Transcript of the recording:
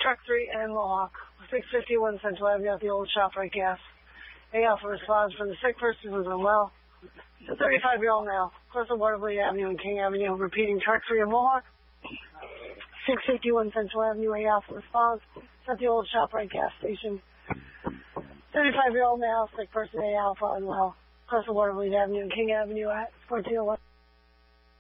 Truck 3 and Mohawk, 651 Central Avenue at the old ShopRite gas. A Alpha responds from the sick person who's unwell. It's a 35-year-old male, close to Waterloo Avenue and King Avenue, repeating Truck 3 and Mohawk, 651 Central Avenue. A Alpha responds at the old ShopRite gas station. 35-year-old male, sick person, A Alpha unwell, close to Waterloo Avenue and King Avenue at 1401.